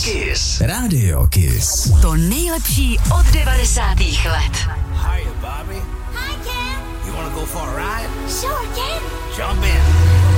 Kiss. Radio Kiss. To nejlepší od 90. let. Hiya, Bobby. Hi, Ken. You wanna go for a ride? Sure, Ken. Jump in.